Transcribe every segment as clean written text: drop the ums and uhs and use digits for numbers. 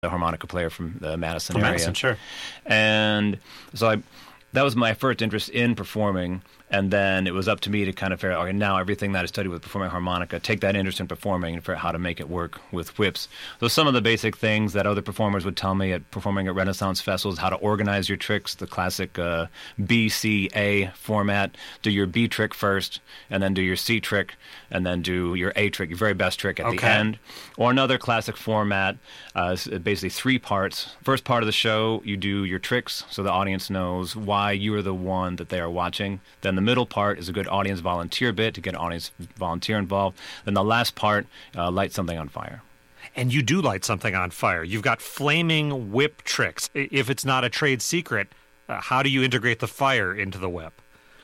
a harmonica player from the Madison From area. Madison, sure. And so that was my first interest in performing, and then it was up to me to kind of figure out, okay, now everything that I studied with performing harmonica, take that interest in performing and figure out how to make it work with whips. So some of the basic things that other performers would tell me at performing at Renaissance festivals, how to organize your tricks, the classic B, C, A format. Do your B trick first, and then do your C trick, and then do your A trick, your very best trick at the end. Or another classic format, basically 3 parts. First part of the show, you do your tricks so the audience knows why you are the one that they are watching. Then the middle part is a good audience volunteer bit to get an audience volunteer involved. Then the last part, light something on fire. And you do light something on fire. You've got flaming whip tricks. If it's not a trade secret, how do you integrate the fire into the whip?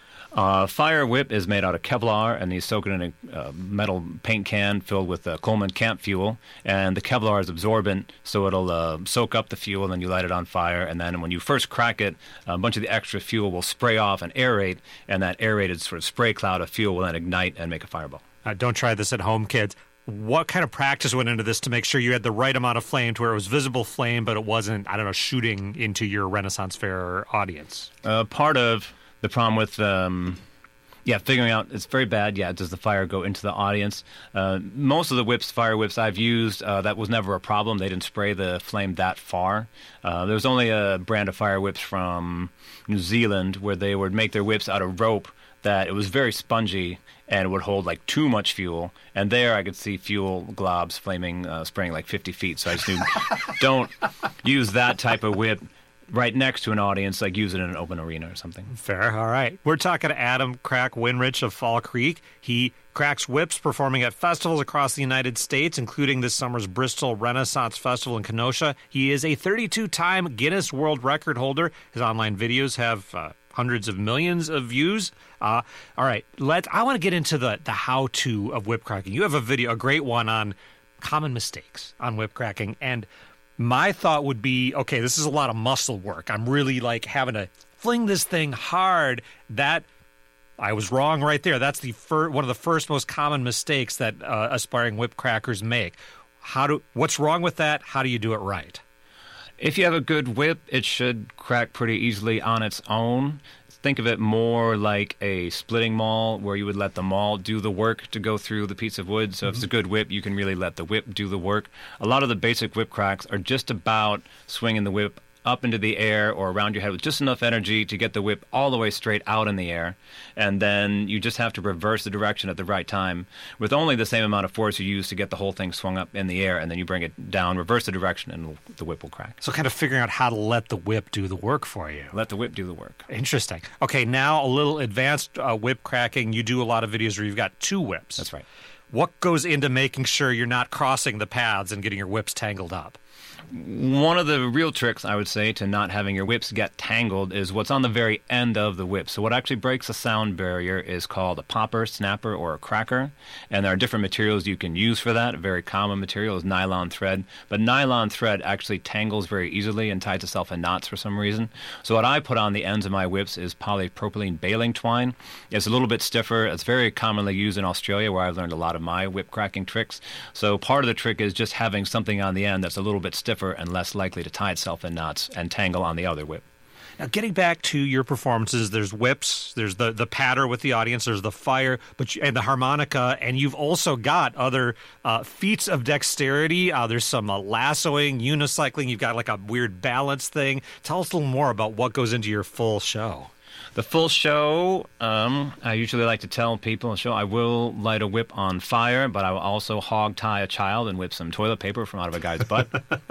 Fire whip is made out of Kevlar, and you soak it in a metal paint can filled with Coleman camp fuel. And the Kevlar is absorbent, so it'll soak up the fuel, and then you light it on fire. And then when you first crack it, a bunch of the extra fuel will spray off and aerate, and that aerated sort of spray cloud of fuel will then ignite and make a fireball. Don't try this at home, kids. What kind of practice went into this to make sure you had the right amount of flame to where it was visible flame, but it wasn't, shooting into your Renaissance Fair audience? Part of the problem with, figuring out, it's very bad, does the fire go into the audience? Most of the fire whips I've used, that was never a problem. They didn't spray the flame that far. There was only a brand of fire whips from New Zealand where they would make their whips out of rope that it was very spongy and it would hold like too much fuel. And there I could see fuel globs flaming, spraying like 50 feet. So I just knew, don't use that type of whip right next to an audience, like use it in an open arena or something. Fair. All right. We're talking to Adam Crack Winrich of Fall Creek. He cracks whips performing at festivals across the United States, including this summer's Bristol Renaissance Festival in Kenosha. He is a 32-time Guinness World Record holder. His online videos have hundreds of millions of views. All right. I want to get into the how-to of whip cracking. You have a video, a great one on common mistakes on whip cracking, and my thought would be, okay, this is a lot of muscle work. I'm really having to fling this thing hard. That I was wrong right there. That's one of the first most common mistakes that aspiring whip crackers make. What's wrong with that? How do you do it right? If you have a good whip, it should crack pretty easily on its own. Think of it more like a splitting maul, where you would let the maul do the work to go through the piece of wood. So if it's a good whip, you can really let the whip do the work. A lot of the basic whip cracks are just about swinging the whip up into the air or around your head with just enough energy to get the whip all the way straight out in the air. And then you just have to reverse the direction at the right time with only the same amount of force you use to get the whole thing swung up in the air. And then you bring it down, reverse the direction, and the whip will crack. So kind of figuring out how to let the whip do the work for you. Let the whip do the work. Interesting. Okay, now a little advanced whip cracking. You do a lot of videos where you've got 2 whips. That's right. What goes into making sure you're not crossing the paths and getting your whips tangled up? One of the real tricks, I would say, to not having your whips get tangled is what's on the very end of the whip. So what actually breaks a sound barrier is called a popper, snapper, or a cracker. And there are different materials you can use for that. A very common material is nylon thread. But nylon thread actually tangles very easily and ties itself in knots for some reason. So what I put on the ends of my whips is polypropylene baling twine. It's a little bit stiffer. It's very commonly used in Australia, where I've learned a lot of my whip cracking tricks. So part of the trick is just having something on the end that's a little bit stiffer and less likely to tie itself in knots and tangle on the other whip. Now, getting back to your performances, there's whips, there's the patter with the audience, there's the fire, and the harmonica, and you've also got other feats of dexterity. There's some lassoing, unicycling. You've got like a weird balance thing. Tell us a little more about what goes into your full show. The full show, I usually like to tell people, I will light a whip on fire, but I will also hog tie a child and whip some toilet paper from out of a guy's butt.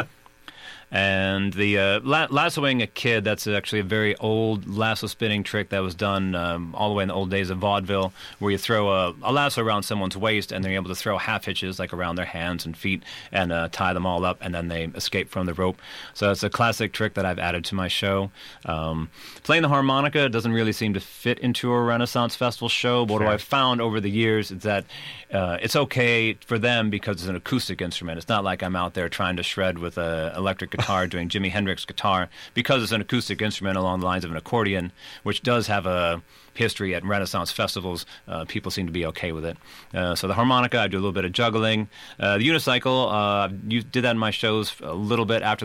And the lassoing a kid, that's actually a very old lasso spinning trick that was done all the way in the old days of vaudeville, where you throw a lasso around someone's waist and they're able to throw half hitches like around their hands and feet and tie them all up, and then they escape from the rope. So it's a classic trick that I've added to my show. Playing the harmonica doesn't really seem to fit into a Renaissance Festival show, but what I've found over the years is that it's okay for them because it's an acoustic instrument. It's not like I'm out there trying to shred with an electric guitar doing Jimi Hendrix guitar because it's an acoustic instrument along the lines of an accordion, which does have a history at Renaissance festivals. People seem to be okay with it. So the harmonica, I do a little bit of juggling. The unicycle, you did that in my shows a little bit after